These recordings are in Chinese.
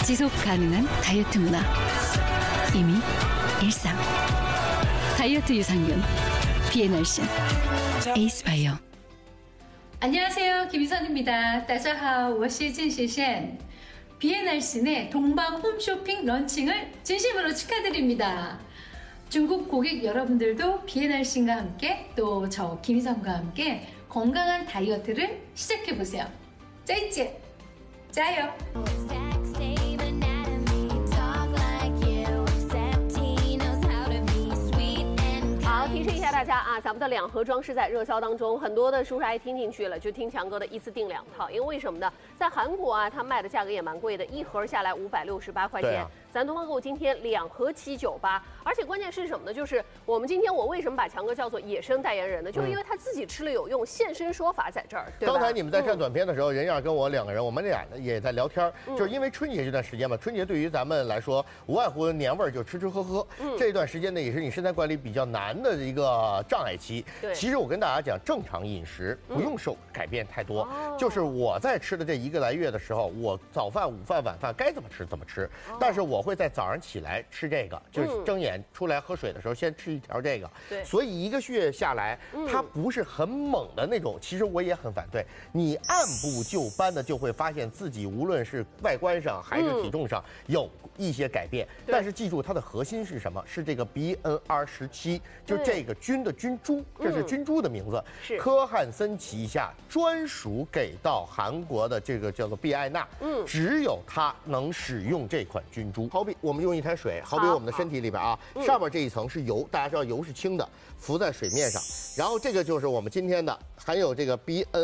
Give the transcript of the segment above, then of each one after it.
지속 가능한 다이어트 문화. 이미 일상. 다이어트 유산균. 비엔알신. 에이스바이오. 안녕하세요. 김희선입니다. 大家好，我是郑雪贤. 비엔알신의 동방 홈쇼핑 런칭을 진심으로 축하드립니다. 중국 고객 여러분들도 비엔알신과 함께 또 저 김희선과 함께 건강한 다이어트를 시작해보세요. 再见, 짜요. 提示一下大家啊，咱们的2盒装是在热销当中，很多的叔叔阿姨听进去了，就听强哥的一次订2套，因为为什么呢？在韩国啊，它卖的价格也蛮贵的，1盒下来568块钱。咱东方购物今天2盒798，而且关键是什么呢？就是我们今天我为什么把强哥叫做野生代言人呢？就是因为他自己吃了有用，现身说法在这儿。对吧？ 刚才你们在看短片的时候，任燕跟我2个人，我们俩呢也在聊天，就是因为春节这段时间嘛，春节对于咱们来说，无外乎年味儿，就吃吃喝喝。这段时间呢，也是你身材管理比较难的一个障碍期。其实我跟大家讲，正常饮食不用受改变太多，就是我在吃的这1个来月的时候，我早饭、午饭、晚饭该怎么吃怎么吃，但是我会在早上起来吃这个，就是睁眼出来喝水的时候先吃1条这个。所以1个月下来，它不是很猛的那种。其实我也很反对，你按部就班的就会发现自己无论是外观上还是体重上有一些改变。但是记住，它的核心是什么？是这个 BNR17，就这个菌的菌株，这是菌株的名字，科汉森旗下专属给到韩国的这个叫做必艾娜，只有它能使用这款菌株。好比我们用一滩水，好比我们的身体里边啊，上面这一层是油，大家知道油是轻的，浮在水面上，然后这个就是我们今天的含有这个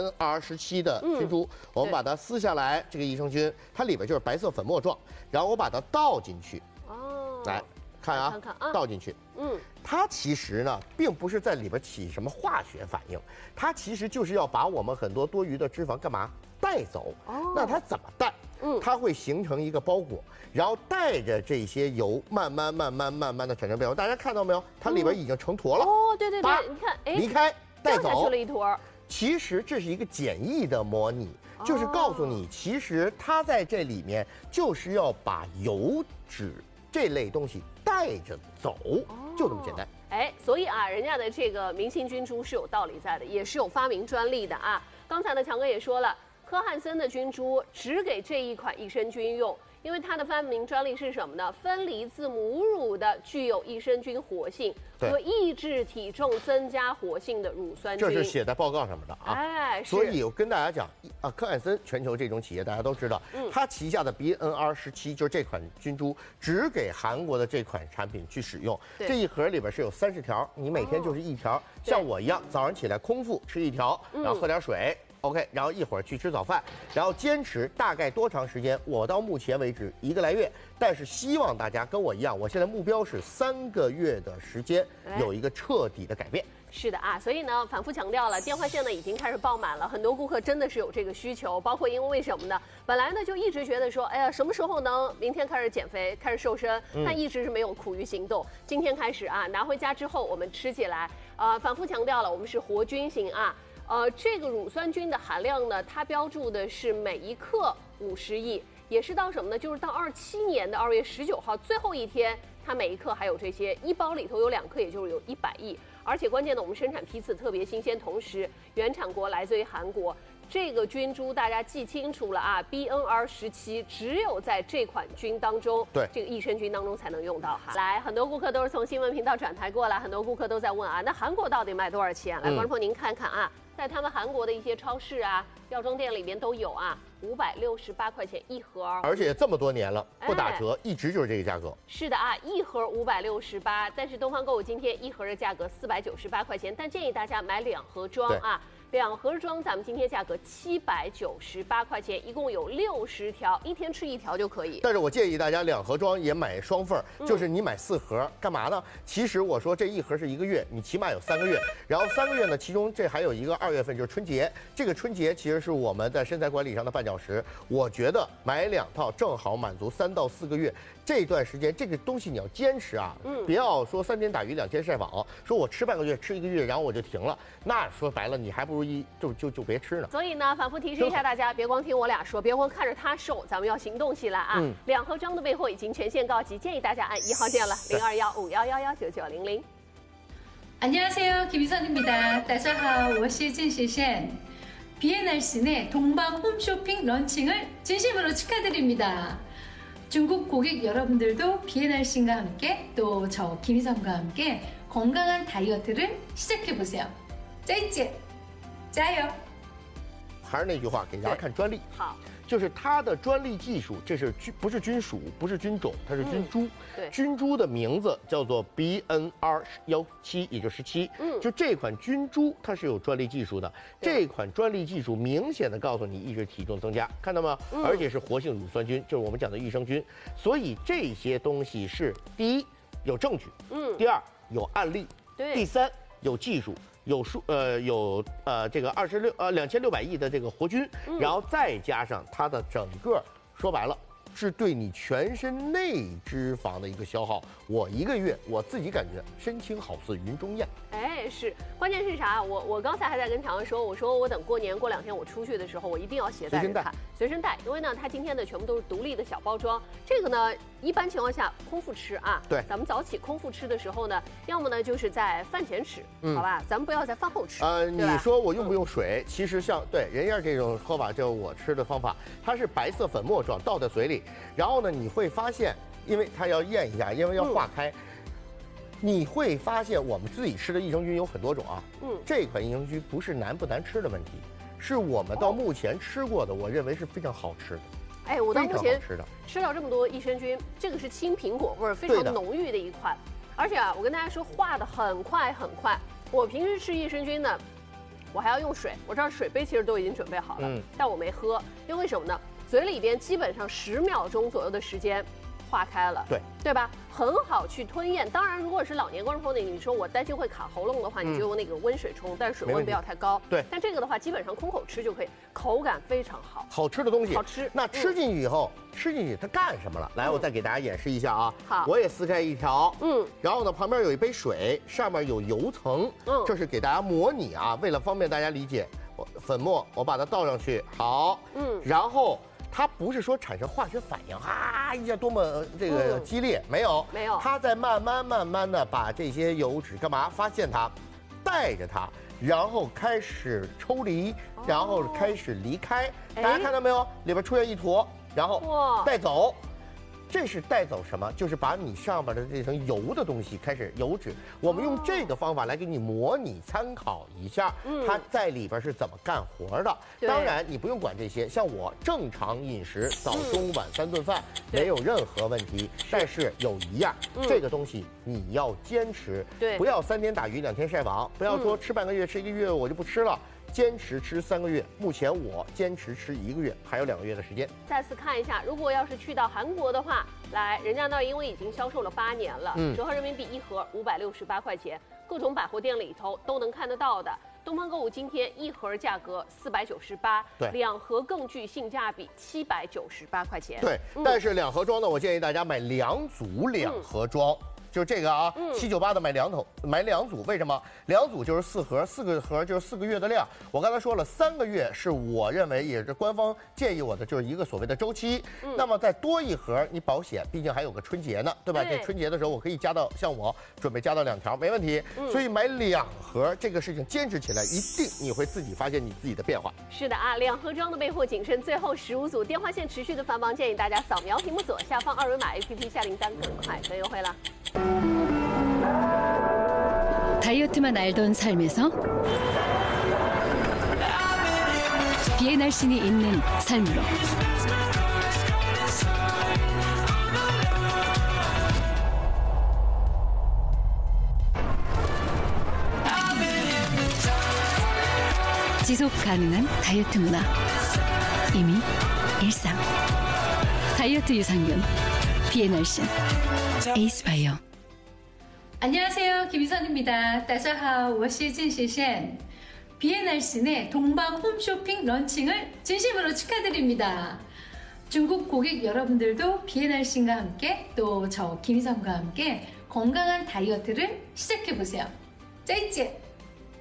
BNR17的菌株，我们把它撕下来，这个益生菌它里边就是白色粉末状，然后我把它倒进去，来。看啊，倒进去。它其实呢，并不是在里边起什么化学反应，它其实就是要把我们很多多余的脂肪干嘛带走。那它怎么带？它会形成一个包裹，然后带着这些油，慢慢的产生变化。大家看到没有？它里边已经成坨了。 对，你看， 离开带走， 掉下去了一坨。 其实这是一个简易的模拟，就是告诉你，其实它在这里面就是要把油脂这类东西带着走，就这么简单。 所以啊，人家的这个明星菌株是有道理在的，也是有发明专利的啊。刚才呢，强哥也说了，科汉森的菌株只给这一款益生菌用。因为它的发明专利是什么呢？分离自母乳的具有益生菌活性和抑制体重增加活性的乳酸菌， 这是写在报告上面的啊。所以我跟大家讲啊，科汉森全球这种企业大家都知道，它旗下的 BNR17就是这款菌株，只给韩国的这款产品去使用。这一盒里边是有30条，你每天就是1条，像我一样早上起来空腹吃1条，然后喝点水。OK， 然后一会儿去吃早饭，然后坚持大概多长时间？我到目前为止1个来月，但是希望大家跟我一样，我现在目标是3个月的时间有一个彻底的改变。 是的啊，所以呢，反复强调了，电话线呢已经开始爆满了，很多顾客真的是有这个需求，包括因为什么呢？本来呢就一直觉得说，哎呀，什么时候能明天开始减肥，开始瘦身，但一直是没有苦于行动。今天开始啊，拿回家之后我们吃起来，反复强调了，我们是活菌型啊。这个乳酸菌的含量呢，它标注的是每1克50亿，也是到什么呢？就是到27年的2月19号最后一天，它每1克还有这些，1包里头有2克，也就是有100亿。而且关键的，我们生产批次特别新鲜，同时原产国来自于韩国。这个菌株大家记清楚了啊 ，BNR17只有在这款菌当中，这个益生菌当中才能用到哈。来，很多顾客都是从新闻频道转台过来，很多顾客都在问啊，那韩国到底卖多少钱？来，观众朋友您看看啊，在他们韩国的一些超市啊、药妆店里面都有啊，568块钱1盒， 而且这么多年了不打折，一直就是这个价格。 是的啊，1盒568，但是东方购物今天1盒的价格498块钱，但建议大家买2盒装啊。2盒装，咱们今天价格798块钱，一共有60条，1天吃1条就可以。 但是我建议大家2盒装也买双份，就是你买4盒，干嘛呢？其实我说这1盒是1个月，你起码有3个月，然后3个月呢，其中这还有一个2月份就是春节，这个春节其实是我们在身材管理上的绊脚石。我觉得买2套正好满足3到4个月。这段时间这个东西你要坚持啊，不要说3天打鱼2天晒网，说我吃半个月吃1个月，然后我就停了。那说白了，你还不如周一就别吃了。 所以呢，反复提示一下大家，别光听我俩说，别光看着他瘦，咱们要行动起来啊！2盒装的备货已经全线告急，建议大家按1号键了，021511199900。 안녕하세요, 김희선입니다. 大家好，我是郑雪贤。 비엔날씬의 동방 홈쇼핑 런칭을 진심으로 축하드립니다. 중국 고객 여러분들도 비엔날씬과 함께 또 저 김희선과 함께 건강한 다이어트를 시작해보세요. 再见，加油！ 还是那句话，给大家看专利。 好， 就是它的专利技术，这是不是菌属，不是菌种，它是菌株。 对， 菌株的名字叫做 BNR17，也就17。就这款菌株它是有专利技术的。这款专利技术明显的告诉你抑制体重增加，看到吗？而且是活性乳酸菌，就是我们讲的益生菌。所以这些东西是第一有证据，第二有案例，第三有技术。 有这个2600亿的这个活菌，然后再加上它的整个，说白了是对你全身内脂肪的一个消耗。我1个月我自己感觉身轻好似云中雁。 哎，是，关键是啥？我刚才还在跟常文说，我说我等过年过2天我出去的时候，我一定要携带着它，随身带，因为呢，它今天的全部都是独立的小包装。这个呢，一般情况下空腹吃啊， 对， 咱们早起空腹吃的时候呢，要么呢就是在饭前吃，好吧，咱们不要在饭后吃。 你说我用不用水？其实像对人家这种喝法，就是我吃的方法，它是白色粉末状倒在嘴里，然后呢，你会发现，因为它要咽一下，因为要化开。 你会发现，我们自己吃的益生菌有很多种啊。这款益生菌不是难不难吃的问题，是我们到目前吃过的，我认为是非常好吃的。 哎，我到目前吃到这么多益生菌，这个是青苹果味儿非常浓郁的一款，而且啊，我跟大家说化的很快很快。我平时吃益生菌呢，我还要用水，我这儿水杯其实都已经准备好了，但我没喝，因为什么呢？嘴里边基本上10秒钟左右的时间。 化开了，对吧？很好去吞咽。当然，如果是老年观众朋友，你说我担心会卡喉咙的话，你就用那个温水冲，但是水温不要太高。 对。 但这个的话，基本上空口吃就可以，口感非常好。 好吃的东西， 好吃。 那吃进去以后，吃进去它干什么了？来，我再给大家演示一下啊。 好。 我也撕开一条，然后呢，旁边有一杯水，上面有油层，这是给大家模拟啊，为了方便大家理解，粉末我把它倒上去，好，然后。 它不是说产生化学反应啊一下多么这个激烈，没有，它在慢慢的把这些油脂干嘛？发现它，带着它，然后开始抽离，然后开始离开。大家看到没有？里边出现一坨，然后带走。 这是带走什么？就是把你上面的这层油的东西开始油脂。我们用这个方法来给你模拟参考一下，它在里边是怎么干活的。当然你不用管这些，像我正常饮食，早中晚3顿饭没有任何问题。但是有一样，这个东西你要坚持，不要3天打鱼2天晒网，不要说吃半个月吃1个月我就不吃了。 坚持吃3个月，目前我坚持吃1个月，还有2个月的时间。 再次看一下，如果要是去到韩国的话，来人家那儿因为已经销售了8年了，折合人民币1盒568块钱，各种百货店里头都能看得到的。东方购物今天1盒价格498，对，2盒更具性价比798块钱。对， 但是2盒装呢，我建议大家买2组2盒装。 就是这个啊，798的买2组，为什么？2组就是4盒，4个盒就是4个月的量。我刚才说了，3个月是我认为也是官方建议我的，就是一个所谓的周期。那么再多1盒，你保险，毕竟还有个春节呢，对吧？这春节的时候我可以加到，像我准备加到2条，没问题。所以买2盒这个事情坚持起来，一定你会自己发现你自己的变化。 是的啊，2盒装的备货仅剩最后15组，电话线持续的繁忙，建议大家扫描屏幕左下方2维码 APP 下订单，更快更优惠了。 다이어트만 알던 삶에서 비엔날씬이 있는 삶으로 지속 가능한 다이어트 문화 이미 일상 다이어트 유산균 비엔날씬 에이스바이오 안녕하세요, 김희선입니다. 大家好，我是郑雪贤。 비엔날씬의 동방 홈쇼핑 런칭을 진심으로 축하드립니다. 중국 고객 여러분들도 비엔날씬과 함께 또 저 김희선과 함께 건강한 다이어트를 시작해보세요. 再见，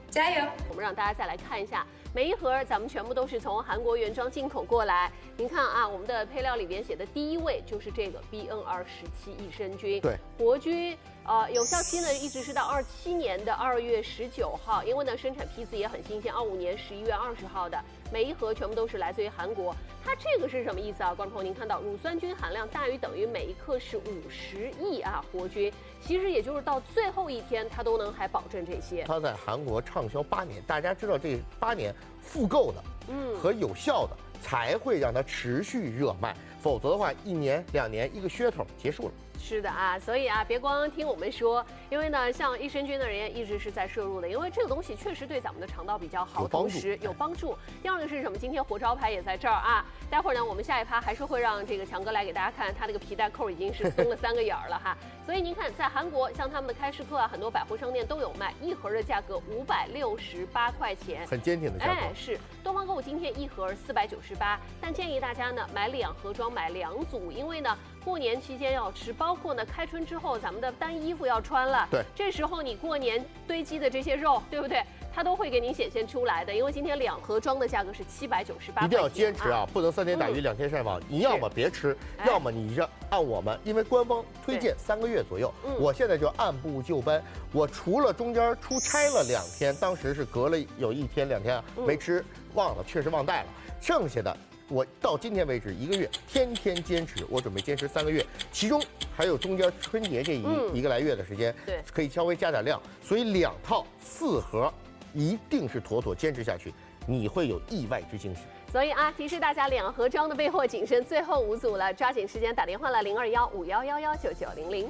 加油！ 我们让大家再来看一下，每一盒咱们全部都是从韩国原装进口过来。您看啊，我们的配料里边写的第一位就是这个 BNR17益生菌， 对， 活菌。有效期呢一直是到27年的2月19号，因为呢生产批次也很新鲜，25年11月20号的，每一盒全部都是来自于韩国。它这个是什么意思啊？观众朋友，您看到乳酸菌含量大于等于每一克是50亿啊活菌，其实也就是到最后一天它都能还保证这些。 它在韩国畅销8年，大家知道这8年复购的，和有效的才会让它持续热卖，否则的话1年2年一个噱头结束了。 是的啊，所以啊，别光听我们说，因为呢，像益生菌的人也一直是在摄入的，因为这个东西确实对咱们的肠道比较好，同时有帮助。第二个是什么？今天活招牌也在这儿啊。待会儿呢，我们下一趴还是会让这个强哥来给大家看，他这个皮带扣已经是松了3个眼儿了哈。所以您看，在韩国，像他们的开市客啊，很多百货商店都有卖，一盒的价格568块钱， 很坚挺的价格。 哎，是东方购物今天一盒498，但建议大家呢买2盒装，买2组，因为呢过年期间要吃，包括呢开春之后咱们的单衣服要穿了， 对， 这时候你过年堆积的这些肉，对不对？它都会给您显现出来的，因为今天2盒装的价格是798， 一定要坚持啊，不能3天打鱼2天晒网。你要么别吃，要么你就按我们，因为官方推荐3个月左右，我现在就按部就班。我除了中间出差了2天，当时是隔了有1天2天没吃，忘了，确实忘带了，剩下的。我到今天为止1个月，天天坚持，我准备坚持3个月，其中还有中间春节这一个来月的时间， 对， 可以稍微加点量，所以2套4盒，一定是妥妥坚持下去，你会有意外之惊喜。 所以啊，提示大家2盒装的备货谨慎，最后5组了，抓紧时间打电话了0215119900。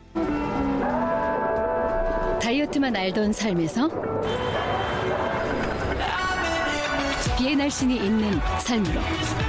다이어트만 알던 삶에서 비엔알신이 있는 삶으로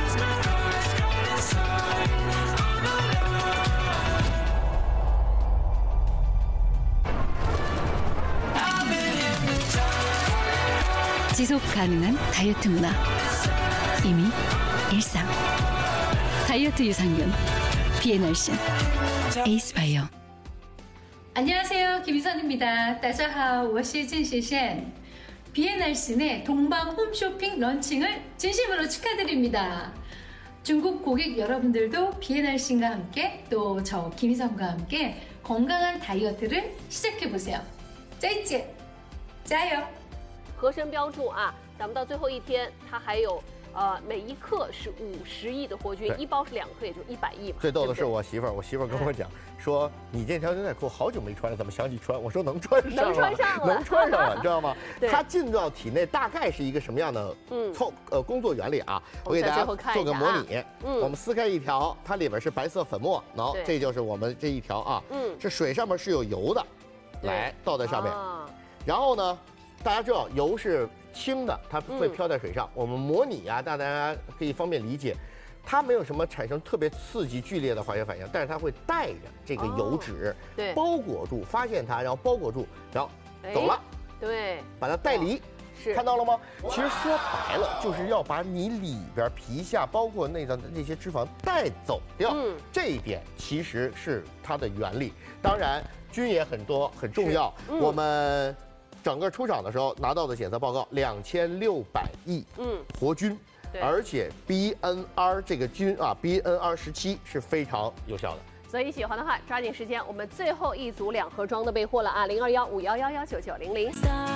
지속 가능한 다이어트 문화 이미 일상 다이어트 유산균 비엔알신 에이스바이오 안녕하세요, 김희선입니다. 大家好，我是郑雪贤. 비엔알신의 동방 홈쇼핑 런칭을 진심으로 축하드립니다. 중국 고객 여러분들도 비엔알신과 함께 또 저 김희선과 함께 건강한 다이어트를 시작해보세요. 再见，加油！ 盒身标注啊，咱们到最后一天，它还有每一克是50亿的活菌，一包是2克，也就100亿嘛。 最逗的是我媳妇儿跟我讲说，你这条牛仔裤好久没穿了，怎么想起穿？我说能穿上了， 能穿上了， 能穿上了，你知道吗？它进到体内大概是一个什么样的工作原理啊？我给大家做个模拟。我们撕开一条，它里边是白色粉末，喏，这就是我们这一条啊。这水上面是有油的，来倒在上面。然后呢，大家知道油是轻的，它会飘在水上。我们模拟啊，大家可以方便理解。它没有什么产生特别刺激剧烈的化学反应，但是它会带着这个油脂， 对， 包裹住，发现它，然后包裹住，然后走了， 对， 把它带离， 是看到了吗？其实说白了，就是要把你里边皮下包括内脏的这些脂肪带走掉，这一点其实是它的原理。当然，菌也很多，很重要。我们整个出厂的时候拿到的检测报告，2600亿活菌。而且 BNR 这个菌啊 ，BNR17是非常有效的。 所以喜欢的话，抓紧时间，我们最后一组2盒装的备货了啊，0215111990。